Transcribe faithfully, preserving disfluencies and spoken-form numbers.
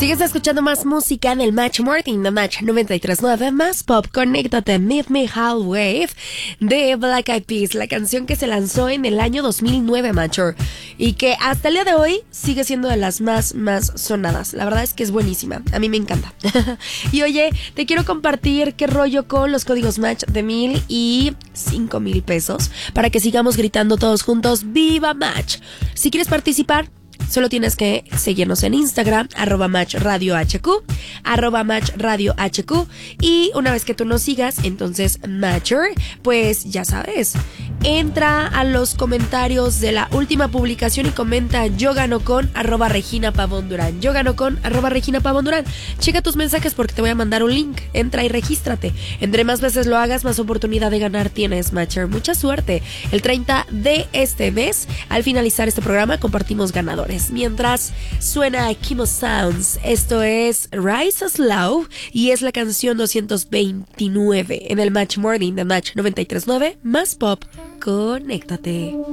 Sigues escuchando más música en el Match Morning de Match noventa y tres punto nueve, más pop. Conéctate, Meet Me Halfway de Black Eyed Peas, la canción que se lanzó en el año dos mil nueve, Matcher, y que hasta el día de hoy sigue siendo de las más, más sonadas. La verdad es que es buenísima, a mí me encanta. Y oye, te quiero compartir qué rollo con los códigos Match de mil y cinco mil pesos para que sigamos gritando todos juntos ¡Viva Match! Si quieres participar, solo tienes que seguirnos en Instagram, arroba Match Radio H Q, arroba Match Radio H Q, y una vez que tú nos sigas, entonces Matcher, pues ya sabes, entra a los comentarios de la última publicación y comenta yo gano con arroba Regina Pavón Durán, yo gano con arroba Regina Pavón Durán. Checa tus mensajes porque te voy a mandar un link, entra y regístrate. Entre más veces lo hagas, más oportunidad de ganar tienes, Matcher. Mucha suerte. El treinta de este mes, al finalizar este programa, compartimos ganadores. Mientras suena Kimo Sounds, esto es Rise Slow y es la canción doscientos veintinueve en el Match Morning de Match noventa y tres punto nueve, más pop. Conéctate.